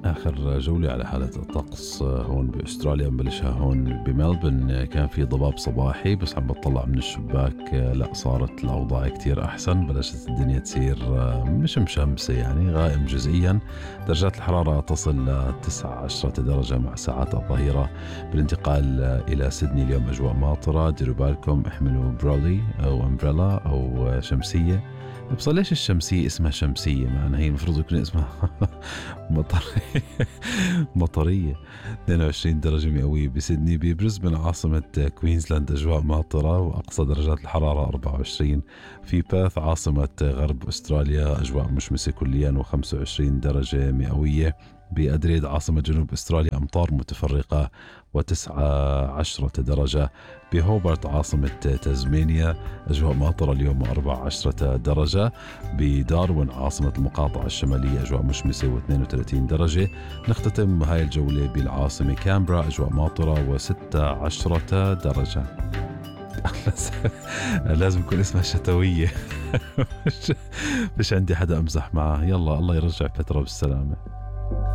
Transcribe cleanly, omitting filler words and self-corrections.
آخر جولة على حالة الطقس هون بأستراليا نبلشها هون بملبن. كان في ضباب صباحي، بس عم بطلع من الشباك لا صارت الأوضاع كتير أحسن. بلشت الدنيا تصير مش مشمسة، يعني غائم جزئيا. درجات الحرارة تصل ل 19 درجة مع ساعات الظهيرة. بالانتقال إلى سيدني اليوم أجواء ماطرة. ديروا بالكم، احملوا برولي أو أمبريلا أو شمسية. بس ليش الشمسية اسمها شمسية؟ معناها هي المفروض يكون اسمها مطرية. مطرية. 22 درجة مئوية بسيدني. ببريسبن عاصمة كوينزلاند أجواء ماطرة وأقصى درجات الحرارة 24. في بيرث عاصمة غرب أستراليا أجواء مشمسة كليا و25 درجة مئوية. بأدريد عاصمة جنوب أستراليا أمطار متفرقة و19 درجة. بهوبرت عاصمة تازمانيا أجواء ماطرة اليوم 14 درجة. بداروين عاصمة المقاطعة الشمالية أجواء مشمسة و32 درجة. نختتم هاي الجولة بالعاصمة كامبرا أجواء ماطرة و16 درجة. لازم يكون اسمها شتوية. مش عندي حدا أمزح معه. يلا الله يرجع فترة بالسلامة.